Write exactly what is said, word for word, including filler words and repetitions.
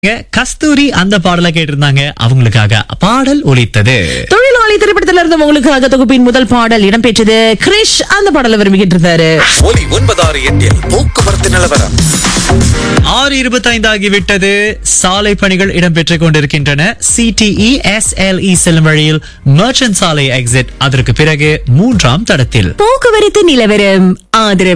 கஸ்தூரி அந்த பாடலை கேட்டிருந்தாங்க. அவங்களுக்காக பாடல் ஒலித்தது. தொழிலாளி திரைப்படத்துல இருந்து உங்களுக்காக தொகுப்பின் முதல் பாடல் இடம்பெற்றது. கிரிஷ் அந்த பாடலை விரும்பிக்கிட்டு இருந்தாரு. ஒலி ஒன்பதாறு எட்டில் போக்குவரத்து நிலவரம். ஆறு இருபத்தி ஐந்து ஆகிவிட்டது. சாலை பணிகள் இடம்பெற்றுக் கொண்டிருக்கின்றன. சிடிஇ எஸ்எல்இ செல்லும் வழியில் மர்ச்சன்ட் சாலை எக்ஸிட், அதற்கு பிறகு மூன்றாம் தடத்தில் போக்குவரத்து நிலவரம் ஆதரவு